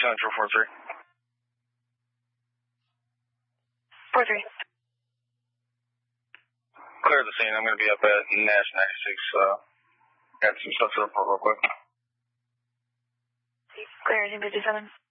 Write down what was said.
Central 4-3. 4-3. Clear the scene. I'm going to be up at Nash 96. Got some stuff to report real quick. Clear, 57.